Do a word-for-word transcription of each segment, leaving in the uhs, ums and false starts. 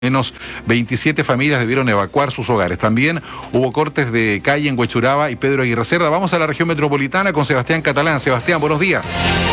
Menos veintisiete familias debieron evacuar sus hogares. También hubo cortes de calle en Huechuraba y Pedro Aguirre Cerda. Vamos a la región metropolitana con Sebastián Catalán. Sebastián, buenos días.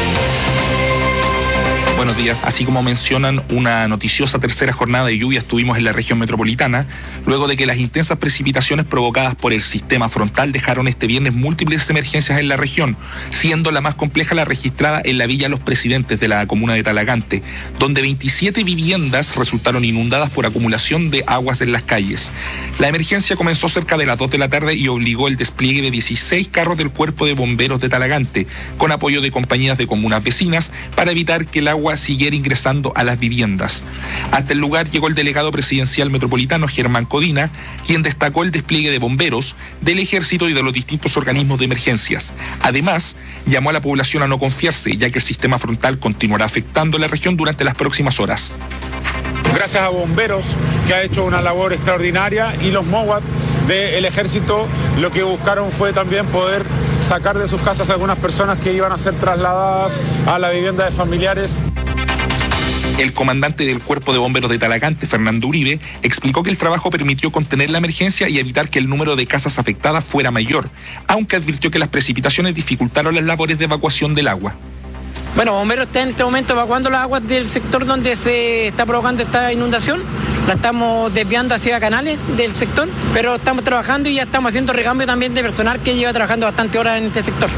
Buenos días. Así como mencionan, una noticiosa tercera jornada de lluvias tuvimos en la región metropolitana, luego de que las intensas precipitaciones provocadas por el sistema frontal dejaron este viernes múltiples emergencias en la región, siendo la más compleja la registrada en la Villa Los Presidentes de la comuna de Talagante, donde veintisiete viviendas resultaron inundadas por acumulación de aguas en las calles. La emergencia comenzó cerca de las dos de la tarde y obligó el despliegue de dieciséis carros del Cuerpo de Bomberos de Talagante, con apoyo de compañías de comunas vecinas, para evitar que el agua siguiera ingresando a las viviendas. Hasta el lugar llegó el delegado presidencial metropolitano Germán Codina, quien destacó el despliegue de bomberos, del ejército y de los distintos organismos de emergencias. Además, llamó a la población a no confiarse, ya que el sistema frontal continuará afectando la región durante las próximas horas. Gracias a bomberos, que ha hecho una labor extraordinaria, y los MOWAT del ejército, lo que buscaron fue también poder sacar de sus casas a algunas personas que iban a ser trasladadas a la vivienda de familiares. El comandante del Cuerpo de Bomberos de Talagante, Fernando Uribe, explicó que el trabajo permitió contener la emergencia y evitar que el número de casas afectadas fuera mayor, aunque advirtió que las precipitaciones dificultaron las labores de evacuación del agua. Bueno, Bomberos está en este momento evacuando las aguas del sector donde se está provocando esta inundación. La estamos desviando hacia canales del sector, pero estamos trabajando y ya estamos haciendo recambio también de personal que lleva trabajando bastante horas en este sector.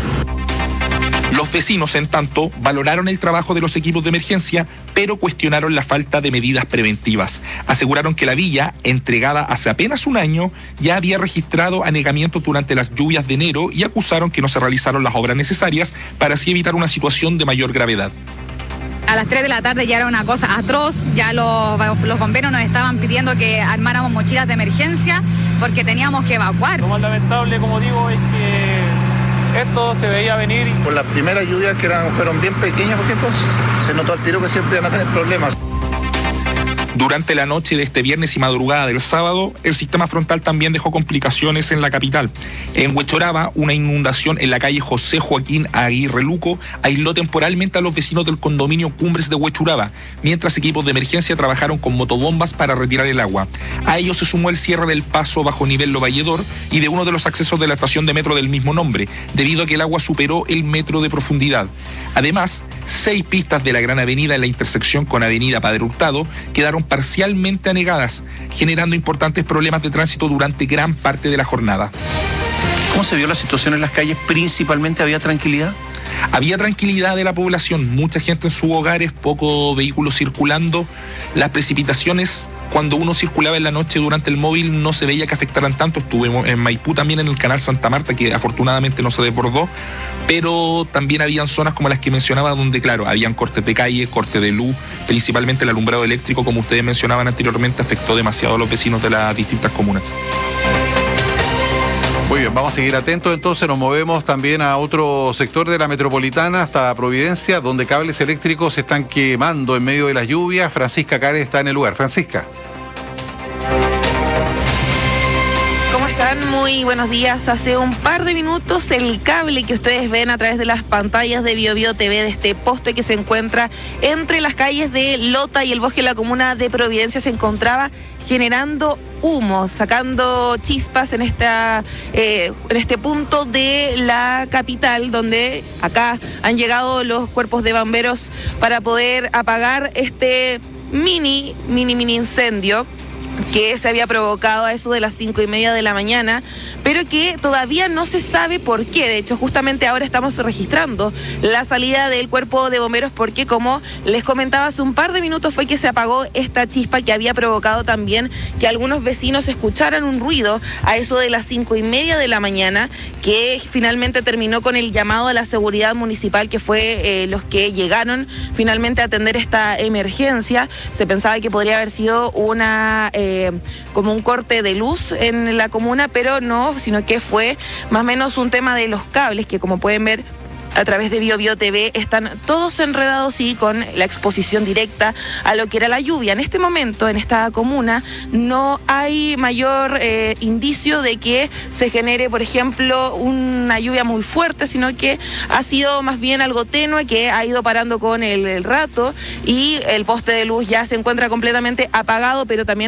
Los vecinos, en tanto, valoraron el trabajo de los equipos de emergencia, pero cuestionaron la falta de medidas preventivas. Aseguraron que la villa, entregada hace apenas un año, ya había registrado anegamientos durante las lluvias de enero y acusaron que no se realizaron las obras necesarias para así evitar una situación de mayor gravedad. A las tres de la tarde ya era una cosa atroz, ya los, los bomberos nos estaban pidiendo que armáramos mochilas de emergencia porque teníamos que evacuar. Lo más lamentable, como digo, es que esto se veía venir. Por las primeras lluvias, que eran, fueron bien pequeñas, por ejemplo, se notó al tiro que siempre iban a tener problemas. Durante la noche de este viernes y madrugada del sábado, el sistema frontal también dejó complicaciones en la capital. En Huechuraba, una inundación en la calle José Joaquín Aguirre Luco aisló temporalmente a los vecinos del condominio Cumbres de Huechuraba, mientras equipos de emergencia trabajaron con motobombas para retirar el agua. A ello se sumó el cierre del paso bajo nivel Lo Valledor y de uno de los accesos de la estación de metro del mismo nombre, debido a que el agua superó el metro de profundidad. Además, seis pistas de la Gran Avenida en la intersección con Avenida Padre Hurtado quedaron parcialmente anegadas, generando importantes problemas de tránsito durante gran parte de la jornada. ¿Cómo se vio la situación en las calles? ¿Principalmente había tranquilidad? Había tranquilidad de la población, mucha gente en sus hogares, pocos vehículos circulando. Las precipitaciones, cuando uno circulaba en la noche durante el móvil, no se veía que afectaran tanto. Estuvimos en Maipú también, en el canal Santa Marta, que afortunadamente no se desbordó, pero también habían zonas como las que mencionaba, donde, claro, habían cortes de calle, cortes de luz, principalmente el alumbrado eléctrico, como ustedes mencionaban anteriormente, afectó demasiado a los vecinos de las distintas comunas. Muy bien, vamos a seguir atentos. Entonces nos movemos también a otro sector de la metropolitana, hasta Providencia, donde cables eléctricos se están quemando en medio de las lluvias. Francisca Cárez está en el lugar. Francisca. ¿Cómo están? Muy buenos días. Hace un par de minutos el cable que ustedes ven a través de las pantallas de Bio Bio T V, de este poste que se encuentra entre las calles de Lota y el Bosque de la comuna de Providencia, se encontraba generando humo, sacando chispas en esta eh, en este punto de la capital, donde acá han llegado los cuerpos de bomberos para poder apagar este mini, mini, mini incendio que se había provocado a eso de las cinco y media de la mañana, pero que todavía no se sabe por qué. De hecho, justamente ahora estamos registrando la salida del cuerpo de bomberos, porque, como les comentaba hace un par de minutos, fue que se apagó esta chispa que había provocado también que algunos vecinos escucharan un ruido a eso de las cinco y media de la mañana, que finalmente terminó con el llamado a la seguridad municipal, que fue eh, los que llegaron finalmente a atender esta emergencia. Se pensaba que podría haber sido una eh, Eh, como un corte de luz en la comuna, pero no, sino que fue más o menos un tema de los cables, que como pueden ver a través de Bio Bio T V, están todos enredados y con la exposición directa a lo que era la lluvia. En este momento, en esta comuna, no hay mayor eh, indicio de que se genere, por ejemplo, una lluvia muy fuerte, sino que ha sido más bien algo tenue que ha ido parando con el, el rato, y el poste de luz ya se encuentra completamente apagado, pero también